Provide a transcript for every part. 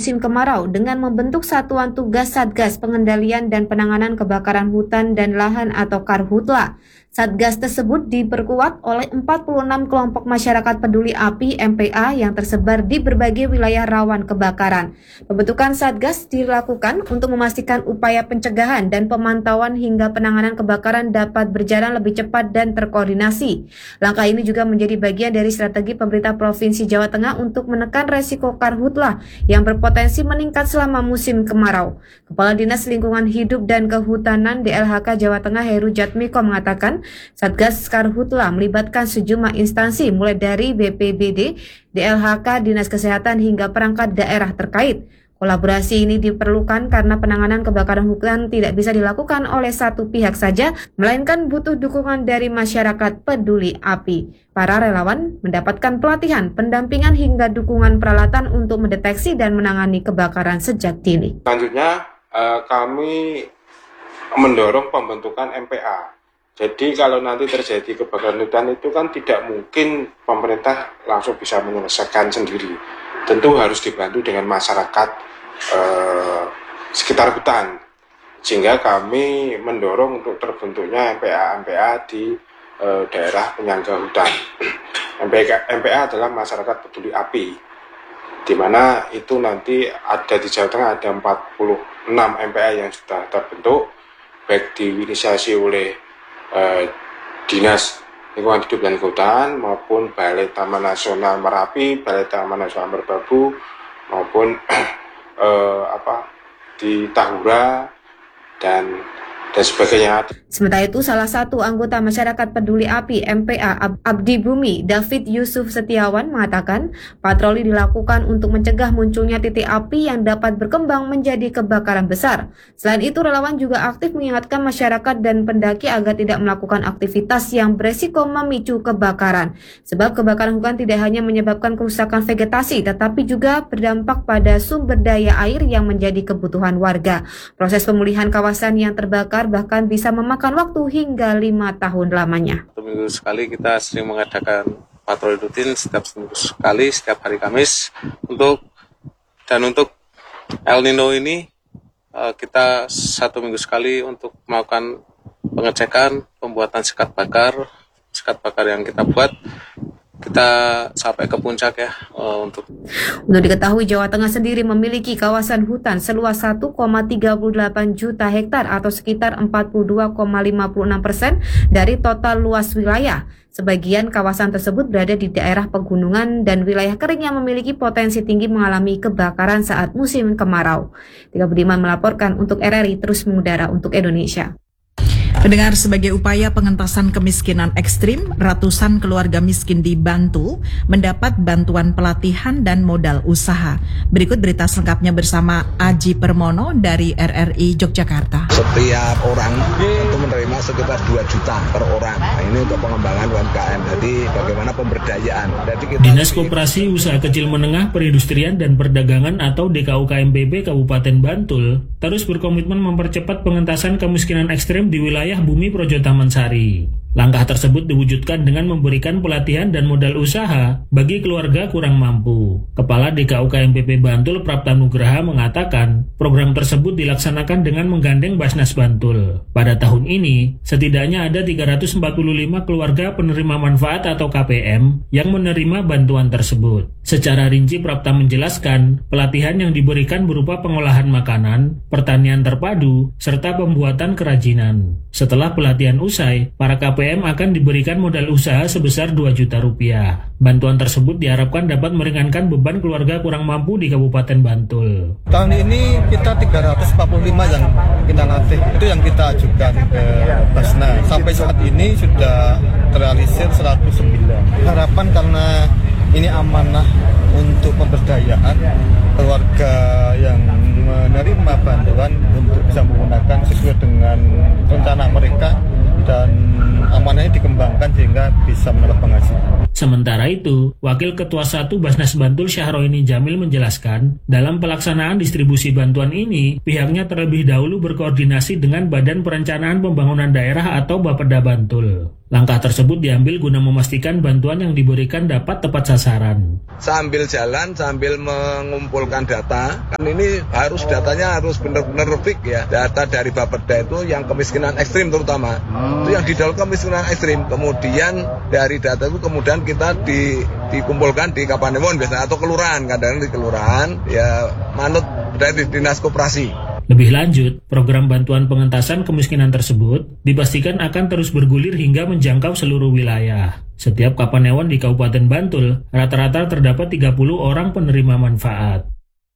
musim kemarau dengan membentuk Satuan Tugas Satgas Pengendalian dan Penanganan Kebakaran Hutan dan Lahan atau Karhutla. Satgas tersebut diperkuat oleh 46 kelompok masyarakat peduli api MPA yang tersebar di berbagai wilayah rawan kebakaran. Pembentukan Satgas dilakukan untuk memastikan upaya pencegahan dan pemantauan hingga penanganan kebakaran dapat berjalan lebih cepat dan terkoordinasi. Langkah ini juga menjadi bagian dari strategi pemerintah Provinsi Jawa Tengah untuk menekan resiko karhutlah yang berpotensi meningkat selama musim kemarau. Kepala Dinas Lingkungan Hidup dan Kehutanan DLHK Jawa Tengah Heru Jatmiko mengatakan, Satgas Karhutla melibatkan sejumlah instansi mulai dari BPBD, DLHK, Dinas Kesehatan hingga perangkat daerah terkait. Kolaborasi ini diperlukan karena penanganan kebakaran hutan tidak bisa dilakukan oleh satu pihak saja, melainkan butuh dukungan dari masyarakat peduli api. Para relawan mendapatkan pelatihan, pendampingan hingga dukungan peralatan untuk mendeteksi dan menangani kebakaran sejak dini. Selanjutnya kami mendorong pembentukan MPA. Jadi kalau nanti terjadi kebakaran hutan itu kan tidak mungkin pemerintah langsung bisa menyelesaikan sendiri. Tentu harus dibantu dengan masyarakat sekitar hutan. Sehingga kami mendorong untuk terbentuknya MPA-MPA di daerah penyangga hutan. MPA adalah masyarakat peduli api, di mana itu nanti ada di Jawa Tengah ada 46 MPA yang sudah terbentuk, baik diinisiasi oleh Dinas Lingkungan Hidup dan Kehutanan maupun Balai Taman Nasional Merapi, Balai Taman Nasional Merbabu maupun di Tahura dan sebagainya. Sementara itu, salah satu anggota masyarakat peduli api MPA Abdi Bumi, David Yusuf Setiawan mengatakan, patroli dilakukan untuk mencegah munculnya titik api yang dapat berkembang menjadi kebakaran besar. Selain itu, relawan juga aktif mengingatkan masyarakat dan pendaki agar tidak melakukan aktivitas yang beresiko memicu kebakaran. Sebab kebakaran hutan tidak hanya menyebabkan kerusakan vegetasi, tetapi juga berdampak pada sumber daya air yang menjadi kebutuhan warga. Proses pemulihan kawasan yang terbakar bahkan bisa memakan waktu hingga 5 tahun lamanya. Seminggu sekali kita sering mengadakan patroli rutin setiap seminggu sekali, setiap hari Kamis. Untuk El Nino ini kita 1 minggu sekali untuk melakukan pengecekan, pembuatan sekat bakar yang kita buat. Kita sampai ke puncak ya untuk diketahui Jawa Tengah sendiri memiliki kawasan hutan seluas 1,38 juta hektar atau sekitar 42,56% dari total luas wilayah. Sebagian kawasan tersebut berada di daerah pegunungan dan wilayah kering yang memiliki potensi tinggi mengalami kebakaran saat musim kemarau. Tika Budiman melaporkan untuk RRI Terus Mengudara untuk Indonesia. Pendengar, sebagai upaya pengentasan kemiskinan ekstrim, ratusan keluarga miskin di Bantul mendapat bantuan pelatihan dan modal usaha. Berikut berita selengkapnya bersama Aji Permono dari RRI Yogyakarta. Setiap orang itu menerima sekitar 2 juta per orang. Nah, ini untuk pengembangan UMKM. Jadi bagaimana pemberdayaan. Dinas Koperasi Usaha Kecil Menengah Perindustrian dan Perdagangan atau DKUKMPB Kabupaten Bantul terus berkomitmen mempercepat pengentasan kemiskinan ekstrim di wilayah Bumi Projo Taman Sari. Langkah tersebut diwujudkan dengan memberikan pelatihan dan modal usaha bagi keluarga kurang mampu. Kepala DKUKMPB Bantul Prapta Nugraha mengatakan, program tersebut dilaksanakan dengan menggandeng Basnas Bantul. Pada tahun ini, setidaknya ada 345 keluarga penerima manfaat atau KPM yang menerima bantuan tersebut. Secara rinci Prapta menjelaskan, pelatihan yang diberikan berupa pengolahan makanan, pertanian terpadu, serta pembuatan kerajinan. Setelah pelatihan usai, para KPM akan diberikan modal usaha sebesar 2 juta rupiah. Bantuan tersebut diharapkan dapat meringankan beban keluarga kurang mampu di Kabupaten Bantul. Tahun ini kita 345 yang kita latih, itu yang kita ajukan ke Basnas. Sampai saat ini sudah terrealisir 109. Harapan karena ini amanah untuk pemberdayaan keluarga yang menerima bantuan untuk bisa menggunakan sesuai dengan rencana mereka dan amanahnya dikembangkan sehingga bisa mendapat penghasilan. Sementara itu, Wakil Ketua 1 Basnas Bantul Syahroini Jamil menjelaskan, dalam pelaksanaan distribusi bantuan ini, pihaknya terlebih dahulu berkoordinasi dengan Badan Perencanaan Pembangunan Daerah atau Bapeda Bantul. Langkah tersebut diambil guna memastikan bantuan yang diberikan dapat tepat sasaran. Sambil jalan, sambil mengumpulkan data, kan ini datanya harus benar-benar fix ya. Data dari Bapeda itu yang kemiskinan ekstrim terutama. Itu yang di dalam kemiskinan ekstrim. Kemudian dari data itu kemudian kita dikumpulkan di Kapanewon biasanya atau kelurahan, kadang di kelurahan ya manut dari dinas koperasi. Lebih lanjut, program bantuan pengentasan kemiskinan tersebut dipastikan akan terus bergulir hingga menjangkau seluruh wilayah. Setiap Kapanewon di Kabupaten Bantul, rata-rata terdapat 30 orang penerima manfaat.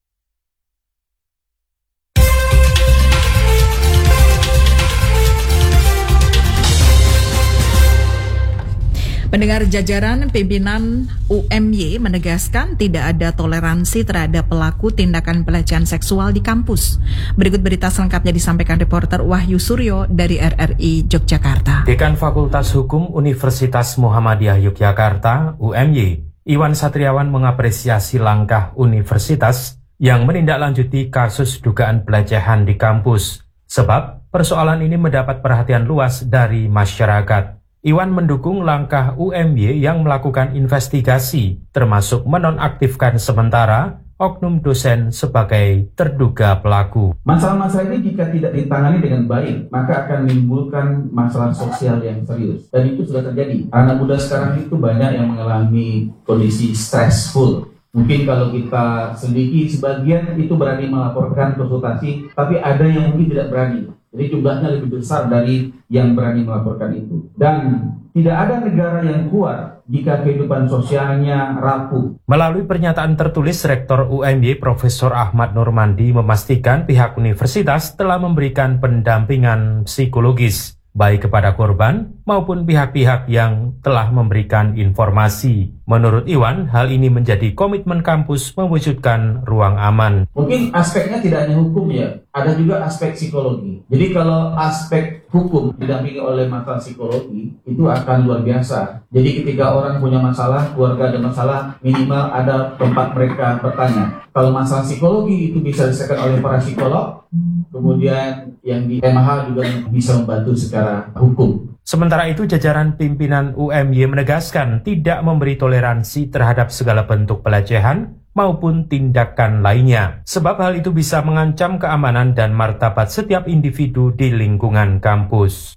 Pendengar, jajaran pimpinan UMY menegaskan tidak ada toleransi terhadap pelaku tindakan pelecehan seksual di kampus. Berikut berita selengkapnya disampaikan reporter Wahyu Suryo dari RRI Yogyakarta. Dekan Fakultas Hukum Universitas Muhammadiyah Yogyakarta (UMY), Iwan Satriawan mengapresiasi langkah universitas yang menindaklanjuti kasus dugaan pelecehan di kampus, sebab persoalan ini mendapat perhatian luas dari masyarakat. Iwan mendukung langkah UMY yang melakukan investigasi, termasuk menonaktifkan sementara oknum dosen sebagai terduga pelaku. Masalah-masalah ini jika tidak ditangani dengan baik, maka akan menimbulkan masalah sosial yang serius. Dan itu sudah terjadi. Anak muda sekarang itu banyak yang mengalami kondisi stressful. Mungkin kalau kita selidiki, sebagian itu berani melaporkan konsultasi, tapi ada yang mungkin tidak berani. Jadi jumlahnya lebih besar dari yang berani melaporkan itu. Dan tidak ada negara yang kuat jika kehidupan sosialnya rapuh. Melalui pernyataan tertulis, Rektor UMY Profesor Ahmad Nurmandi memastikan pihak universitas telah memberikan pendampingan psikologis baik kepada korban maupun pihak-pihak yang telah memberikan informasi. Menurut Iwan, hal ini menjadi komitmen kampus mewujudkan ruang aman. Mungkin aspeknya tidak hanya hukum ya, ada juga aspek psikologi. Jadi kalau aspek hukum didampingi oleh masalah psikologi, itu akan luar biasa. Jadi ketika orang punya masalah, keluarga ada masalah, minimal ada tempat mereka bertanya. Kalau masalah psikologi itu bisa diselesaikan oleh para psikolog, kemudian yang di MH juga bisa membantu secara hukum. Sementara itu, jajaran pimpinan UMY menegaskan tidak memberi toleransi terhadap segala bentuk pelecehan maupun tindakan lainnya, sebab hal itu bisa mengancam keamanan dan martabat setiap individu di lingkungan kampus.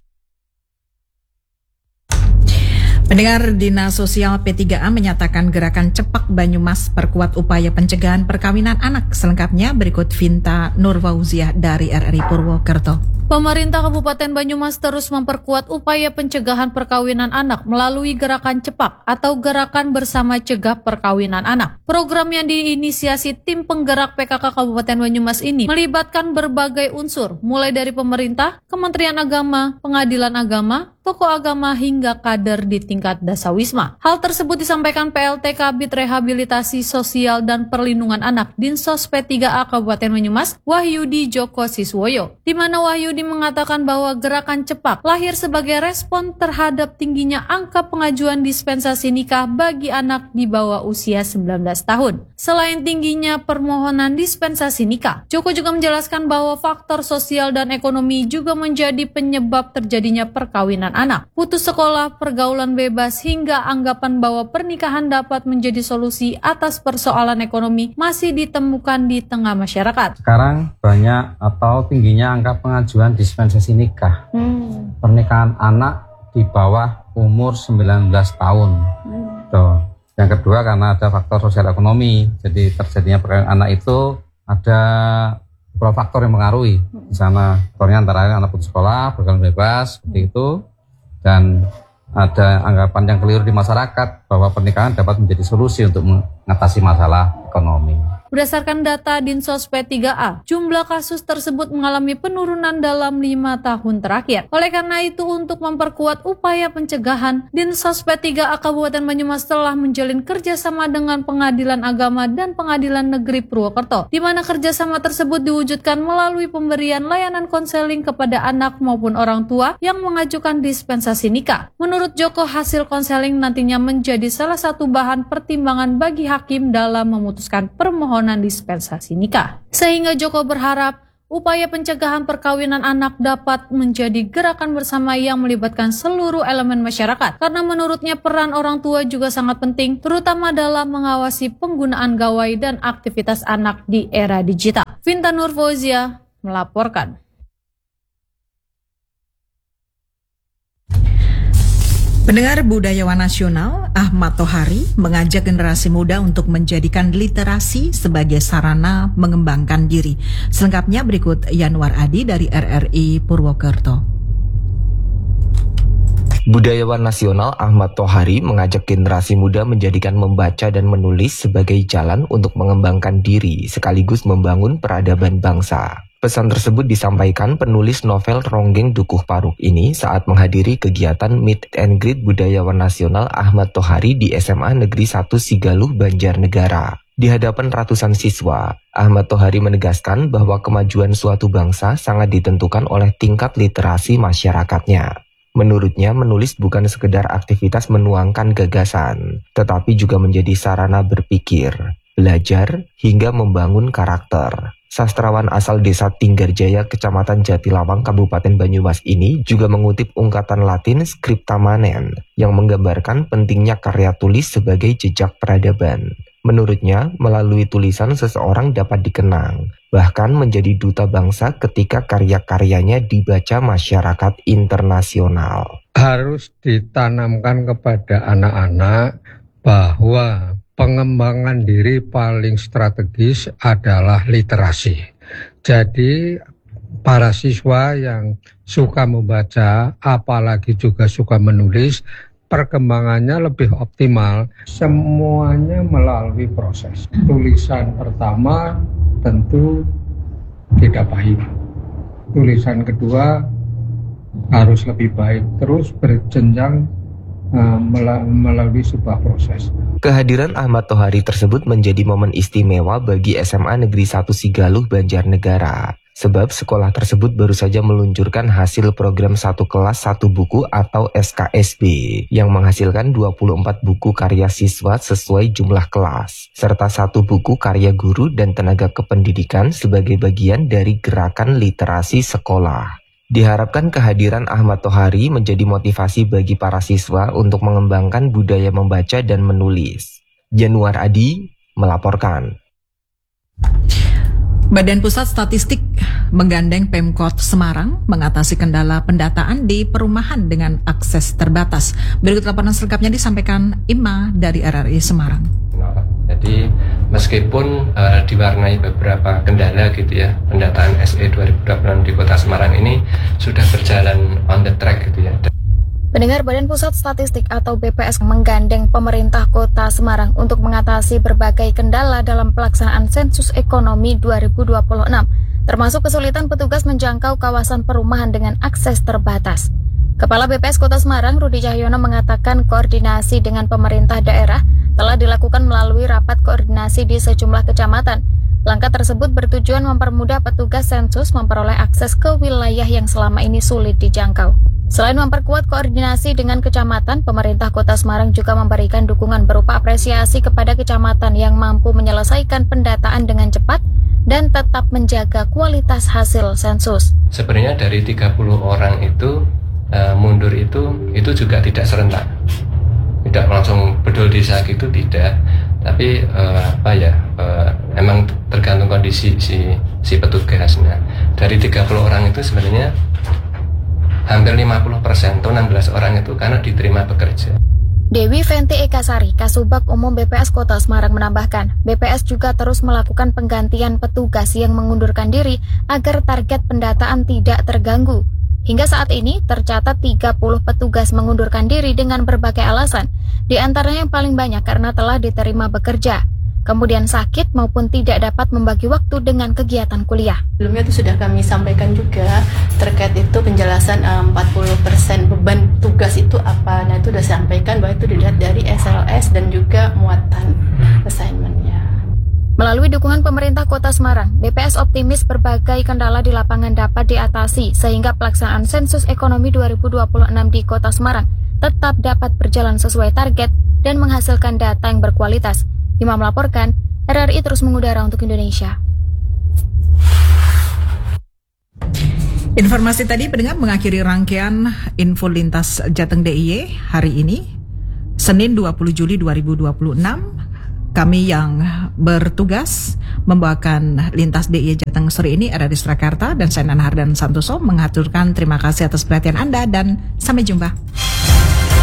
Pendengar, Dinas Sosial P3A menyatakan gerakan Cepak Banyumas perkuat upaya pencegahan perkawinan anak. Selengkapnya berikut Vinta Nurfauziah dari RRI Purwokerto. Pemerintah Kabupaten Banyumas terus memperkuat upaya pencegahan perkawinan anak melalui gerakan Cepak atau Gerakan Bersama Cegah Perkawinan Anak. Program yang diinisiasi tim penggerak PKK Kabupaten Banyumas ini melibatkan berbagai unsur, mulai dari pemerintah, Kementerian Agama, Pengadilan Agama, tokoh agama hingga kader di tingkat dasawisma. Hal tersebut disampaikan PLT Kabid Rehabilitasi Sosial dan Perlindungan Anak Dinsos P3A Kabupaten Banyumas, Wahyudi Joko Siswoyo, di mana Wahyudi mengatakan bahwa gerakan Cepak lahir sebagai respon terhadap tingginya angka pengajuan dispensasi nikah bagi anak di bawah usia 19 tahun. Selain tingginya permohonan dispensasi nikah, Joko juga menjelaskan bahwa faktor sosial dan ekonomi juga menjadi penyebab terjadinya perkawinan anak, putus sekolah, pergaulan bebas, hingga anggapan bahwa pernikahan dapat menjadi solusi atas persoalan ekonomi masih ditemukan di tengah masyarakat. Sekarang banyak atau tingginya angka pengajuan dispensasi nikah. Pernikahan anak di bawah umur 19 tahun. Tuh. Yang kedua karena ada faktor sosial ekonomi. Jadi terjadinya perkawinan anak itu ada beberapa faktor yang mengaruhi. Di sana faktornya antara lain anak putus sekolah, pergaulan bebas, seperti itu. Dan ada anggapan yang keliru di masyarakat bahwa pernikahan dapat menjadi solusi untuk mengatasi masalah ekonomi. Berdasarkan data Dinsos P3A, jumlah kasus tersebut mengalami penurunan dalam 5 tahun terakhir. Oleh karena itu, untuk memperkuat upaya pencegahan, Dinsos P3A Kabupaten Banyumas telah menjalin kerjasama dengan Pengadilan Agama dan Pengadilan Negeri Purwokerto, di mana kerjasama tersebut diwujudkan melalui pemberian layanan konseling kepada anak maupun orang tua yang mengajukan dispensasi nikah. Menurut Joko, hasil konseling nantinya menjadi salah satu bahan pertimbangan bagi hakim dalam memutuskan permohonan dispensasi nikah. Sehingga Joko berharap upaya pencegahan perkawinan anak dapat menjadi gerakan bersama yang melibatkan seluruh elemen masyarakat. Karena menurutnya peran orang tua juga sangat penting, terutama dalam mengawasi penggunaan gawai dan aktivitas anak di era digital. Vinta Nurfauzia melaporkan. Pendengar, budayawan nasional Ahmad Tohari mengajak generasi muda untuk menjadikan literasi sebagai sarana mengembangkan diri. Selengkapnya berikut Yanwar Adi dari RRI Purwokerto. Budayawan nasional Ahmad Tohari mengajak generasi muda menjadikan membaca dan menulis sebagai jalan untuk mengembangkan diri sekaligus membangun peradaban bangsa. Pesan tersebut disampaikan penulis novel Ronggeng Dukuh Paruk ini saat menghadiri kegiatan Meet and Greet Budayawan Nasional Ahmad Tohari di SMA Negeri 1 Sigaluh, Banjarnegara. Di hadapan ratusan siswa, Ahmad Tohari menegaskan bahwa kemajuan suatu bangsa sangat ditentukan oleh tingkat literasi masyarakatnya. Menurutnya, menulis bukan sekedar aktivitas menuangkan gagasan, tetapi juga menjadi sarana berpikir, belajar, hingga membangun karakter. Sastrawan asal desa Tinggarjaya, Kecamatan Jatilawang, Kabupaten Banyumas ini juga mengutip ungkatan Latin scripta manen yang menggambarkan pentingnya karya tulis sebagai jejak peradaban. Menurutnya, melalui tulisan seseorang dapat dikenang, bahkan menjadi duta bangsa ketika karya-karyanya dibaca masyarakat internasional. Harus ditanamkan kepada anak-anak bahwa pengembangan diri paling strategis adalah literasi. Jadi para siswa yang suka membaca, apalagi juga suka menulis, perkembangannya lebih optimal. Semuanya melalui proses. Tulisan pertama tentu tidak baik. Tulisan kedua harus lebih baik, terus berjenjang melalui sebuah proses. Kehadiran Ahmad Tohari tersebut menjadi momen istimewa bagi SMA Negeri 1 Sigaluh, Banjarnegara. Sebab sekolah tersebut baru saja meluncurkan hasil program 1 kelas 1 buku atau SKSB yang menghasilkan 24 buku karya siswa sesuai jumlah kelas, serta 1 buku karya guru dan tenaga kependidikan sebagai bagian dari gerakan literasi sekolah. Diharapkan kehadiran Ahmad Tohari menjadi motivasi bagi para siswa untuk mengembangkan budaya membaca dan menulis. Januar Adi melaporkan. Badan Pusat Statistik menggandeng Pemkot Semarang mengatasi kendala pendataan di perumahan dengan akses terbatas. Berikut laporan selengkapnya disampaikan Ima dari RRI Semarang. Jadi meskipun diwarnai beberapa kendala gitu ya, pendataan SE 2026 di Kota Semarang ini sudah berjalan on the track gitu ya. Pendengar, Badan Pusat Statistik atau BPS menggandeng pemerintah Kota Semarang untuk mengatasi berbagai kendala dalam pelaksanaan sensus ekonomi 2026, termasuk kesulitan petugas menjangkau kawasan perumahan dengan akses terbatas. Kepala BPS Kota Semarang, Rudi Cahyono, mengatakan koordinasi dengan pemerintah daerah telah dilakukan melalui rapat koordinasi di sejumlah kecamatan. Langkah tersebut bertujuan mempermudah petugas sensus memperoleh akses ke wilayah yang selama ini sulit dijangkau. Selain memperkuat koordinasi dengan kecamatan, pemerintah Kota Semarang juga memberikan dukungan berupa apresiasi kepada kecamatan yang mampu menyelesaikan pendataan dengan cepat dan tetap menjaga kualitas hasil sensus. Sebenarnya dari 30 orang itu mundur itu juga tidak serentak, tidak langsung bedol desa gitu, tidak, tapi emang tergantung kondisi si petugasnya. Dari 30 orang itu sebenarnya hampir 50% atau 16 orang itu karena diterima bekerja. Dewi Fenti Ekasari, Kasubag Umum BPS Kota Semarang menambahkan, BPS juga terus melakukan penggantian petugas yang mengundurkan diri agar target pendataan tidak terganggu. Hingga saat ini tercatat 30 petugas mengundurkan diri dengan berbagai alasan, di antaranya yang paling banyak karena telah diterima bekerja, kemudian sakit maupun tidak dapat membagi waktu dengan kegiatan kuliah. Sebelumnya itu sudah kami sampaikan juga terkait itu penjelasan 40% beban tugas itu apa. Nah itu sudah sampaikan bahwa itu dilihat dari SLS dan juga muatan assignment-nya. Melalui dukungan pemerintah Kota Semarang, BPS optimis berbagai kendala di lapangan dapat diatasi sehingga pelaksanaan sensus ekonomi 2026 di Kota Semarang tetap dapat berjalan sesuai target dan menghasilkan data yang berkualitas. Imam melaporkan, RRI terus mengudara untuk Indonesia. Informasi tadi pendengar mengakhiri rangkaian info lintas Jateng DIY hari ini, Senin 20 Juli 2026. Kami yang bertugas membawakan lintas DIY Jateng sore ini ada di Surakarta, dan saya Nana Hardan Santoso mengaturkan terima kasih atas perhatian Anda dan sampai jumpa.